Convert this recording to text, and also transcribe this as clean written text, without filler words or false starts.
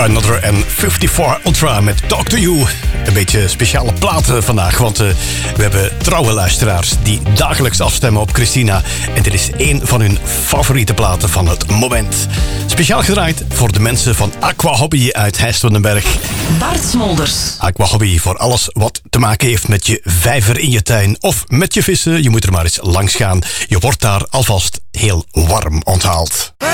Another en 54 Ultra met Talk to You. Een beetje speciale platen vandaag, want we hebben trouwe luisteraars die dagelijks afstemmen op Christina. En dit is één van hun favoriete platen van het moment. Speciaal gedraaid voor de mensen van Aqua Hobby uit Heijstwendenberg. Bart Smolders. Aqua Hobby voor alles wat te maken heeft met je vijver in je tuin of met je vissen. Je moet er maar eens langs gaan. Je wordt daar alvast heel warm onthaald.